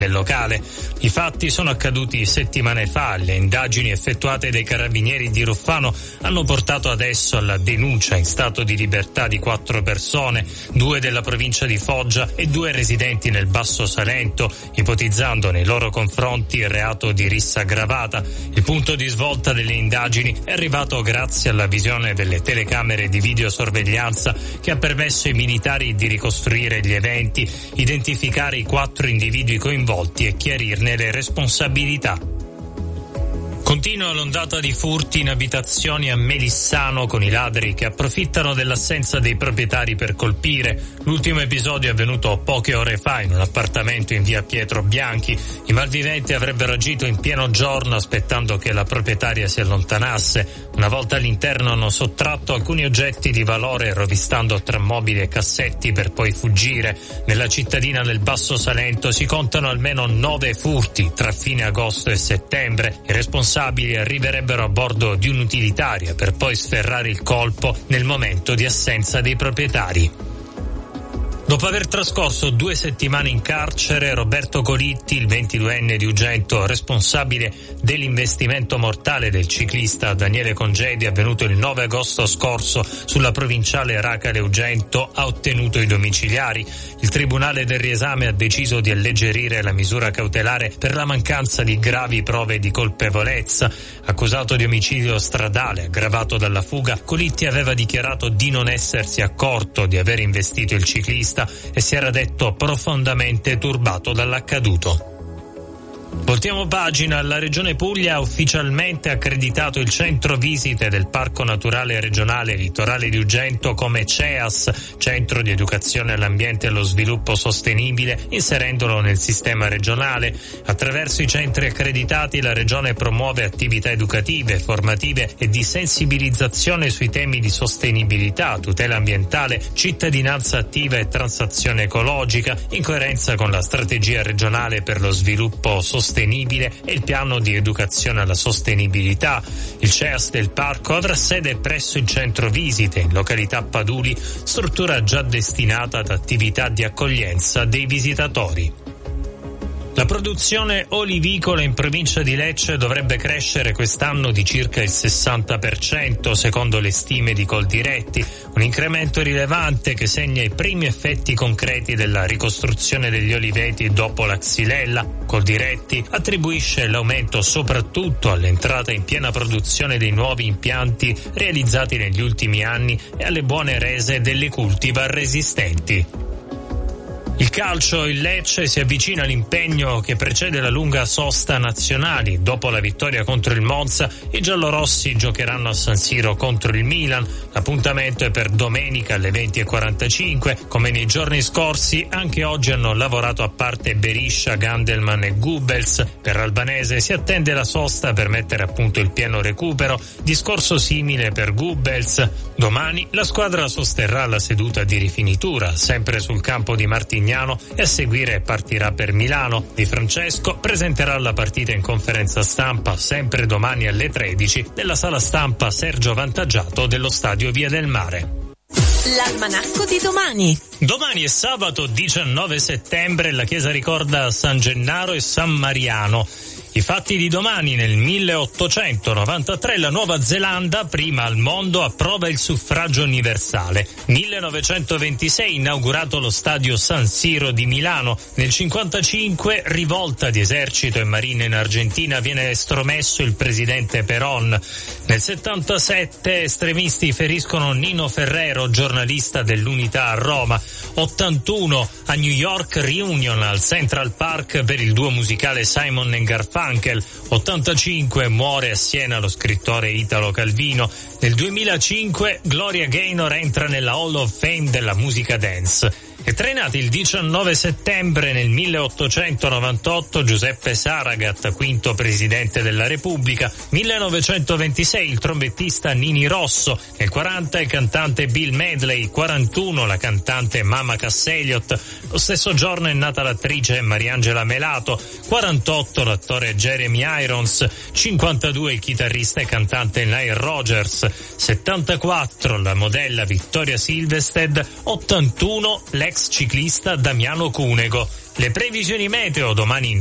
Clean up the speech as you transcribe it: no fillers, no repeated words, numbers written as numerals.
del locale. I fatti sono accaduti settimane fa. Le indagini effettuate dai carabinieri di Ruffano hanno portato adesso alla denuncia in stato di libertà di 4 persone, 2 della provincia di Foggia e 2 residenti nel Basso Salento, ipotizzando nei loro confronti il reato di rissa aggravata. Il punto di svolta delle indagini è arrivato grazie alla visione delle telecamere di videosorveglianza che ha permesso ai militari di ricostruire gli eventi, identificare i 4 individui coinvolti e chiarirne le responsabilità. Continua l'ondata di furti in abitazioni a Melissano con i ladri che approfittano dell'assenza dei proprietari per colpire. L'ultimo episodio è avvenuto poche ore fa in un appartamento in via Pietro Bianchi. I malviventi avrebbero agito in pieno giorno aspettando che la proprietaria si allontanasse. Una volta all'interno hanno sottratto alcuni oggetti di valore rovistando tra mobili e cassetti per poi fuggire. Nella cittadina del Basso Salento si contano almeno 9 furti tra fine agosto e settembre. I responsabili arriverebbero a bordo di un'utilitaria per poi sferrare il colpo nel momento di assenza dei proprietari. Dopo aver trascorso 2 settimane in carcere, Roberto Colitti, il 22enne di Ugento, responsabile dell'investimento mortale del ciclista Daniele Congedi avvenuto il 9 agosto scorso sulla provinciale Racale-Ugento, ha ottenuto i domiciliari. Il Tribunale del riesame ha deciso di alleggerire la misura cautelare per la mancanza di gravi prove di colpevolezza. Accusato di omicidio stradale aggravato dalla fuga, Colitti aveva dichiarato di non essersi accorto di aver investito il ciclista e si era detto profondamente turbato dall'accaduto. Voltiamo pagina. La Regione Puglia ha ufficialmente accreditato il centro visite del Parco Naturale Regionale Litorale di Ugento come CEAS, Centro di Educazione all'Ambiente e allo Sviluppo Sostenibile, inserendolo nel sistema regionale. Attraverso i centri accreditati la Regione promuove attività educative, formative e di sensibilizzazione sui temi di sostenibilità, tutela ambientale, cittadinanza attiva e transizione ecologica, in coerenza con la strategia regionale per lo sviluppo sostenibile e il piano di educazione alla sostenibilità. Il CEAS del parco avrà sede presso il centro visite in località Paduli, struttura già destinata ad attività di accoglienza dei visitatori. La produzione olivicola in provincia di Lecce dovrebbe crescere quest'anno di circa il 60%, secondo le stime di Coldiretti, un incremento rilevante che segna i primi effetti concreti della ricostruzione degli oliveti dopo la Xylella. Coldiretti attribuisce l'aumento soprattutto all'entrata in piena produzione dei nuovi impianti realizzati negli ultimi anni e alle buone rese delle cultivar resistenti. Il calcio, il Lecce si avvicina all'impegno che precede la lunga sosta nazionali. Dopo la vittoria contro il Monza, i giallorossi giocheranno a San Siro contro il Milan. L'appuntamento è per domenica alle 20:45. Come nei giorni scorsi, anche oggi hanno lavorato a parte Beriscia, Gandelman e Goebbels. Per Albanese si attende la sosta per mettere a punto il pieno recupero. Discorso simile per Goebbels. Domani la squadra sosterrà la seduta di rifinitura, sempre sul campo di Martignano, e a seguire partirà per Milano. Di Francesco presenterà la partita in conferenza stampa sempre domani alle 13 nella sala stampa Sergio Vantaggiato dello stadio Via del Mare. L'almanacco di domani. Domani è sabato 19 settembre, la chiesa ricorda San Gennaro e San Mariano. I fatti di domani: nel 1893 la Nuova Zelanda, prima al mondo, approva il suffragio universale. 1926 inaugurato lo stadio San Siro di Milano. Nel 55 rivolta di esercito e marina in Argentina, viene estromesso il presidente Perón. Nel 77 estremisti feriscono Nino Ferrero, giornalista dell'Unità a Roma. 81 a New York Reunion al Central Park per il duo musicale Simon & Garfunkel. 85 muore a Siena lo scrittore Italo Calvino. Nel 2005 Gloria Gaynor entra nella Hall of Fame della musica dance. E tra i nati il 19 settembre nel 1898 Giuseppe Saragat, quinto presidente della Repubblica. 1926 il trombettista Nini Rosso. Nel 40 il cantante Bill Medley. 41 la cantante Mama Cass Elliot. Lo stesso giorno è nata l'attrice Mariangela Melato. 48 l'attore Jeremy Irons. 52 il chitarrista e cantante Nile Rodgers. 74 la modella Victoria Silvstedt. 81 l'ex l'ex ciclista Damiano Cunego. Le previsioni meteo domani